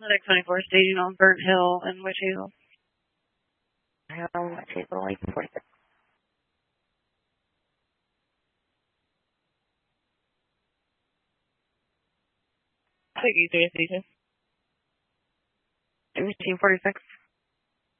Medic 24 staging on Burnt Hill and Witch Hazel. Witch Hazel, 846. Take you to station. 1346.